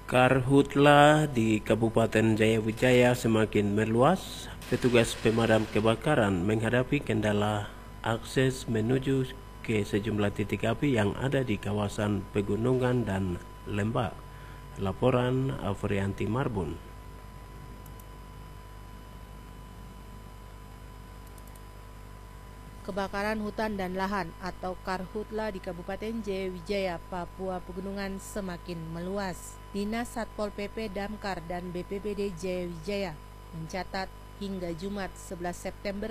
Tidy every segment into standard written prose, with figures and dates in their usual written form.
Karhutla di Kabupaten Jayawijaya semakin meluas. Petugas pemadam kebakaran menghadapi kendala akses menuju ke sejumlah titik api yang ada di kawasan pegunungan dan lembah. Laporan Afrianti Marbun. Kebakaran hutan dan lahan atau Karhutla di Kabupaten Jayawijaya, Papua Pegunungan semakin meluas. Dinas Satpol PP Damkar dan BPBD Jayawijaya mencatat hingga Jumat 11 September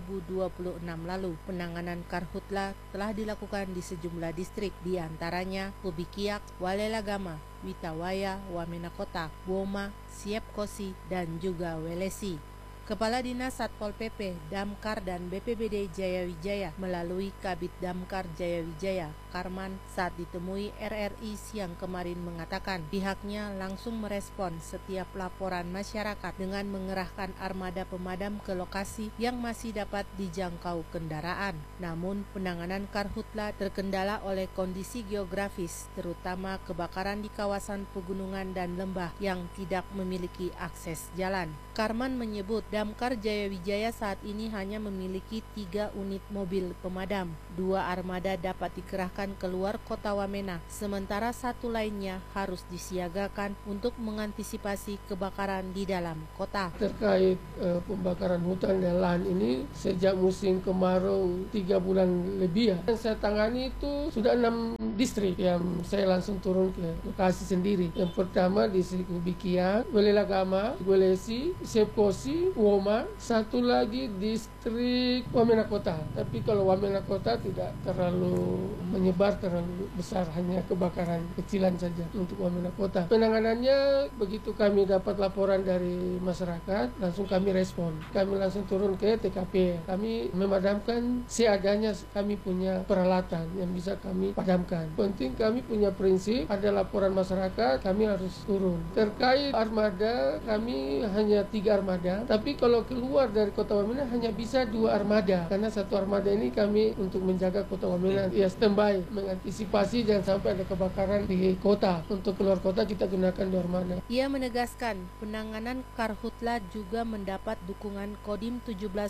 2026 lalu, penanganan Karhutla telah dilakukan di sejumlah distrik, di antaranya Pubikiak, Walelagama, Witawaya, Wamena Kota, Boma, Siep Kosi, dan juga Welesi. Kepala Dinas Satpol PP, Damkar dan BPBD Jayawijaya melalui Kabid Damkar Jayawijaya, Karman, saat ditemui RRI siang kemarin mengatakan pihaknya langsung merespon setiap laporan masyarakat dengan mengerahkan armada pemadam ke lokasi yang masih dapat dijangkau kendaraan. Namun penanganan Karhutla terkendala oleh kondisi geografis, terutama kebakaran di kawasan pegunungan dan lembah yang tidak memiliki akses jalan. Karman menyebut Damkar Jayawijaya saat ini hanya memiliki 3 unit mobil pemadam. 2 armada dapat dikerahkan keluar kota Wamena, sementara 1 lainnya harus disiagakan untuk mengantisipasi kebakaran di dalam kota. Terkait pembakaran hutan dan lahan ini sejak musim kemarau 3 bulan lebih ya. Yang saya tangani itu sudah 6 distrik yang saya langsung turun ke lokasi sendiri. Yang pertama distrik Pubikiak, Walelagama, Welesi, Siep Kosi, Woma, satu lagi distrik Wamena Kota. Tapi kalau Wamena Kota tidak terlalu menyebar terlalu besar, hanya kebakaran kecilan saja untuk Wamena Kota. Penanganannya begitu kami dapat laporan dari masyarakat, langsung kami respon. Kami langsung turun ke TKP. Kami memadamkan seadanya, kami punya peralatan yang bisa kami padamkan. Penting kami punya prinsip, ada laporan masyarakat, kami harus turun. Terkait armada, kami hanya 3 armada, tapi kalau keluar dari kota Wamena hanya bisa 2 armada, karena 1 armada ini kami untuk menjaga kota Wamena ya standby, mengantisipasi jangan sampai ada kebakaran di kota. Untuk keluar kota kita gunakan 2 armada. Ia menegaskan penanganan Karhutla juga mendapat dukungan Kodim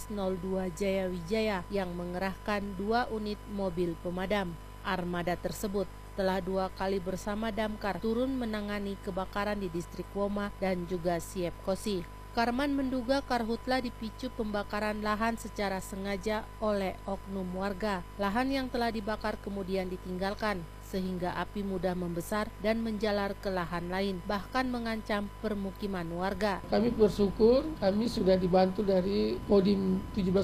1702 Jayawijaya yang mengerahkan 2 unit mobil pemadam. Armada tersebut telah 2 kali bersama Damkar turun menangani kebakaran di distrik Woma dan juga Siep Kosi. Karman menduga Karhutla dipicu pembakaran lahan secara sengaja oleh oknum warga. Lahan yang telah dibakar kemudian ditinggalkan, sehingga api mudah membesar dan menjalar ke lahan lain, bahkan mengancam permukiman warga. Kami bersyukur, kami sudah dibantu dari Kodim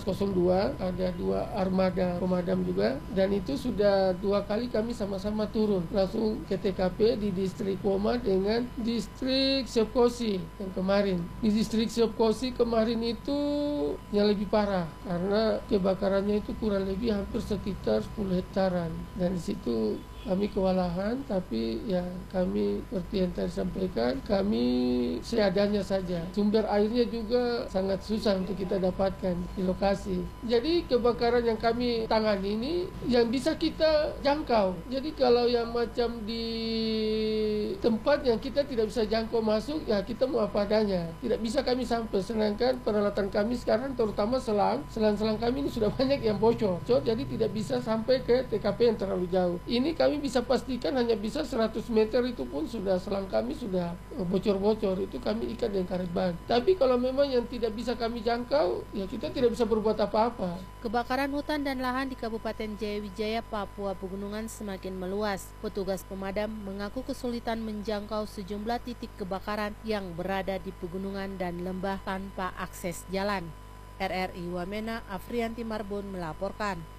1702, ada 2 armada pemadam juga, dan itu sudah 2 kali kami sama-sama turun langsung ke TKP di distrik Woma dengan distrik Siep Kosi yang kemarin. Di distrik Siep Kosi kemarin itu yang lebih parah karena kebakarannya itu kurang lebih hampir sekitar 10 hektaran, dan di situ kami kewalahan, tapi ya kami seperti yang tadi sampaikan, kami seadanya saja. Sumber airnya juga sangat susah untuk kita dapatkan di lokasi. Jadi kebakaran yang kami tangani ini yang bisa kita jangkau. Jadi kalau yang macam di tempat yang kita tidak bisa jangkau masuk, ya kita mau apa adanya. Tidak bisa kami sampai, sedangkan peralatan kami sekarang terutama selang kami ini sudah banyak yang bocor. Jadi tidak bisa sampai ke TKP yang terlalu jauh. Ini kami bisa pastikan hanya bisa 100 meter, itu pun sudah selang kami sudah bocor-bocor, itu kami ikat dengan karet ban. Tapi kalau memang yang tidak bisa kami jangkau, ya kita tidak bisa berbuat apa-apa. Kebakaran hutan dan lahan di Kabupaten Jayawijaya, Papua Pegunungan semakin meluas. Petugas pemadam mengaku kesulitan menjangkau sejumlah titik kebakaran yang berada di pegunungan dan lembah tanpa akses jalan. RRI Wamena, Afrianti Marbun melaporkan.